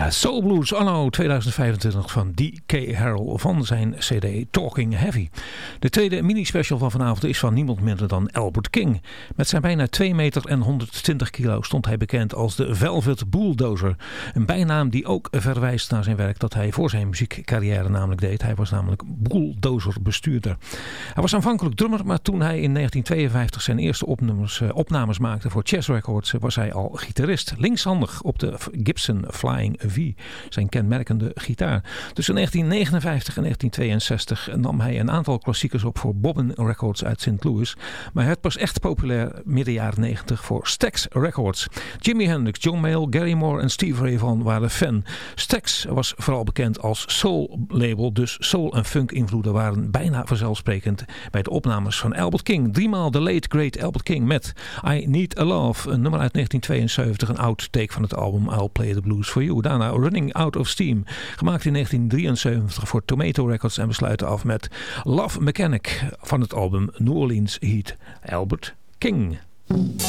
Soul Blues anno 2025 van D.K. Harrell van zijn cd Talking Heavy. De tweede mini-special van vanavond is van niemand minder dan Albert King. Met zijn bijna 2 meter en 120 kilo stond hij bekend als de Velvet Bulldozer. Een bijnaam die ook verwijst naar zijn werk dat hij voor zijn muziekcarrière namelijk deed. Hij was namelijk bulldozerbestuurder. Hij was aanvankelijk drummer, maar toen hij in 1952 zijn eerste opnames maakte voor Chess Records was hij al gitarist. Linkshandig op de Gibson Flying V, zijn kenmerkende gitaar. Tussen 1959 en 1962 nam hij een aantal klassiekers op voor Bobbin Records uit St. Louis, maar hij werd pas echt populair midden jaren 90 voor Stax Records. Jimi Hendrix, John Mayall, Gary Moore en Stevie Ray Vaughan waren fan. Stax was vooral bekend als soul label, dus soul en funk invloeden waren bijna vanzelfsprekend bij de opnames van Albert King. Driemaal de late great Albert King met I Need a Love, een nummer uit 1972, een outtake van het album I'll Play the Blues for You. Daarna Running Out of Steam, gemaakt in 1973 voor Tomato Records, en we sluiten af met Love Mechanic van het album New Orleans Heat, Albert King.